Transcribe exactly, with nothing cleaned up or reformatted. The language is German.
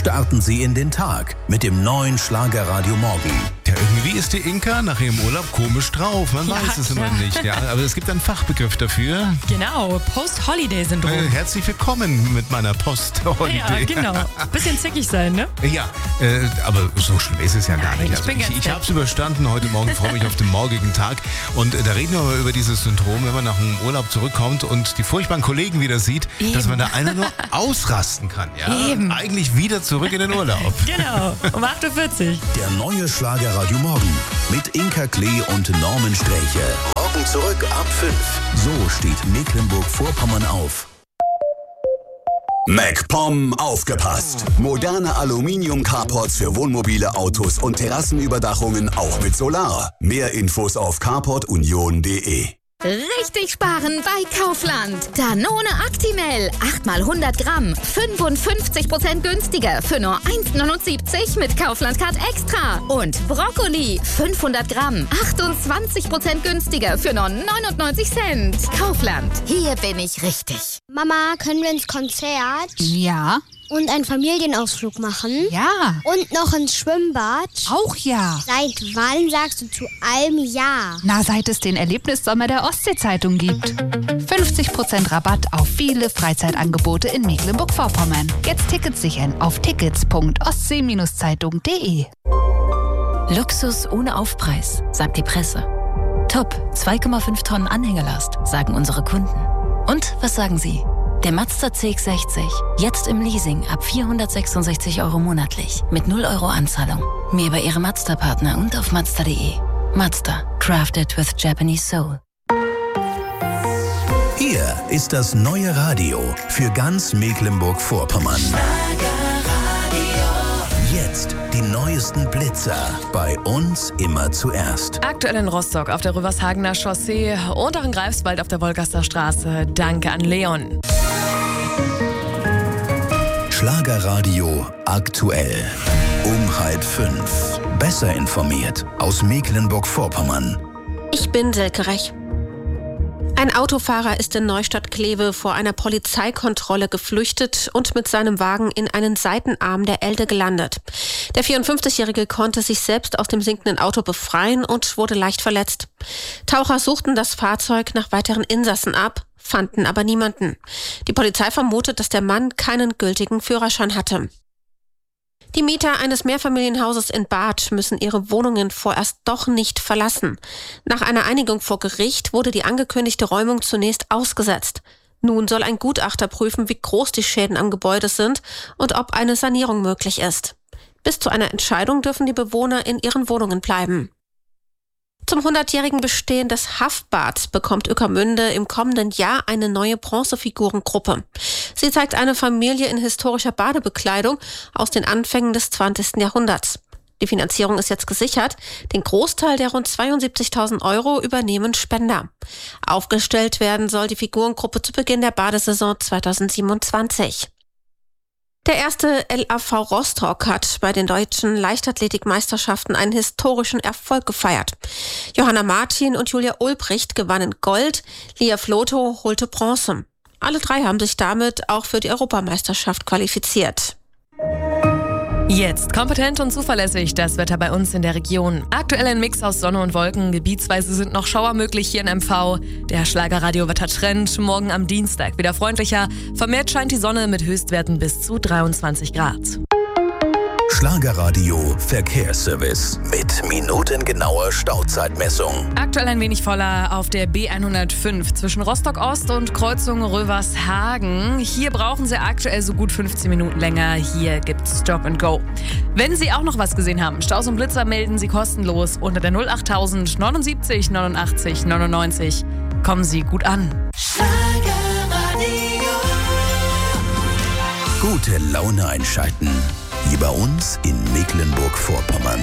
Starten Sie in den Tag mit dem neuen Schlagerradio Morgen. Ja, irgendwie ist die Inka nach ihrem Urlaub komisch drauf. Man Ja, weiß es klar. immer nicht. Ja, aber es gibt einen Fachbegriff dafür. Genau, Post-Holiday-Syndrom. Äh, herzlich willkommen mit meiner Post-Holiday. Ja, genau. Bisschen zickig sein, ne? Ja, äh, aber so schlimm ist es ja gar Nein, nicht. ich Also bin ich ganz ich nett. habe es überstanden heute Morgen, freue mich auf den morgigen Tag. Und äh, da reden wir mal über dieses Syndrom, wenn man nach einem Urlaub zurückkommt und die furchtbaren Kollegen wieder sieht, Eben. dass man da einer nur ausrasten kann. Ja? Eben. Eigentlich wieder zurück in den Urlaub. Genau, um acht Uhr vierzig. Der neue Schlagerradio Morgen mit Inka Klee und Norman Sträche. Morgen zurück ab fünf. So steht Mecklenburg-Vorpommern auf. MacPom aufgepasst! Moderne Aluminium-Carports für Wohnmobile, Autos und Terrassenüberdachungen auch mit Solar. Mehr Infos auf carport union punkt de. Richtig sparen bei Kaufland. Danone Actimel. acht mal hundert Gramm. fünfundfünfzig Prozent günstiger. Für nur eins neunundsiebzig mit Kaufland-Card Extra. Und Brokkoli. fünfhundert Gramm. achtundzwanzig Prozent günstiger. Für nur neunundneunzig Cent. Kaufland. Hier bin ich richtig. Mama, können wir ins Konzert Ja, und einen Familienausflug machen? ja, Und noch ins Schwimmbad? auch ja. Seit wann sagst du zu allem Ja? Na, seit es den Erlebnissommer der Ostsee-Zeitung gibt. fünfzig Prozent Rabatt auf viele Freizeitangebote in Mecklenburg-Vorpommern. Jetzt Tickets sichern auf tickets punkt ostsee Zeitung punkt de. Luxus ohne Aufpreis, sagt die Presse. Top, zwei Komma fünf Tonnen Anhängelast, sagen unsere Kunden. Und was sagen Sie? Der Mazda C X sechzig, jetzt im Leasing ab vierhundertsechsundsechzig Euro monatlich, mit null Euro Anzahlung. Mehr bei Ihrem Mazda-Partner und auf mazda punkt de. Mazda, crafted with Japanese soul. Hier ist das neue Radio für ganz Mecklenburg-Vorpommern. Jetzt die neuesten Blitzer. Bei uns immer zuerst. Aktuell in Rostock auf der Rüvershagener Chaussee und auch in Greifswald auf der Wolgaster Straße. Danke an Leon. Schlagerradio aktuell. Um halb fünf. Besser informiert aus Mecklenburg-Vorpommern. Ich bin Silke Rech. Ein Autofahrer ist in Neustadt-Kleve vor einer Polizeikontrolle geflüchtet und mit seinem Wagen in einen Seitenarm der Elde gelandet. Der vierundfünfzigjährige konnte sich selbst aus dem sinkenden Auto befreien und wurde leicht verletzt. Taucher suchten das Fahrzeug nach weiteren Insassen ab, fanden aber niemanden. Die Polizei vermutet, dass der Mann keinen gültigen Führerschein hatte. Die Mieter eines Mehrfamilienhauses in Barth müssen ihre Wohnungen vorerst doch nicht verlassen. Nach einer Einigung vor Gericht wurde die angekündigte Räumung zunächst ausgesetzt. Nun soll ein Gutachter prüfen, wie groß die Schäden am Gebäude sind und ob eine Sanierung möglich ist. Bis zu einer Entscheidung dürfen die Bewohner in ihren Wohnungen bleiben. Zum hundertjährigen Bestehen des Haffbads bekommt Ueckermünde im kommenden Jahr eine neue Bronzefigurengruppe. Sie zeigt eine Familie in historischer Badebekleidung aus den Anfängen des zwanzigsten Jahrhunderts. Die Finanzierung ist jetzt gesichert. Den Großteil der rund zweiundsiebzigtausend Euro übernehmen Spender. Aufgestellt werden soll die Figurengruppe zu Beginn der Badesaison zweitausendsiebenundzwanzig. Der erste L A V Rostock hat bei den deutschen Leichtathletikmeisterschaften einen historischen Erfolg gefeiert. Johanna Martin und Julia Ulbricht gewannen Gold, Lia Floto holte Bronze. Alle drei haben sich damit auch für die Europameisterschaft qualifiziert. Jetzt kompetent und zuverlässig das Wetter bei uns in der Region. Aktuell ein Mix aus Sonne und Wolken. Gebietsweise sind noch Schauer möglich hier in M V. Der Schlagerradio-Wettertrend morgen am Dienstag wieder freundlicher. Vermehrt scheint die Sonne mit Höchstwerten bis zu dreiundzwanzig Grad. Schlagerradio Verkehrsservice mit minutengenauer Stauzeitmessung. Aktuell ein wenig voller auf der B hundertfünf zwischen Rostock Ost und Kreuzung Rövershagen. Hier brauchen Sie aktuell so gut fünfzehn Minuten länger. Hier gibt's Stop and Go. Wenn Sie auch noch was gesehen haben, Staus und Blitzer melden Sie kostenlos unter der null achttausend neunundsiebzig neunundachtzig neunundneunzig. Kommen Sie gut an. Gute Laune einschalten. Hier bei uns in Mecklenburg-Vorpommern.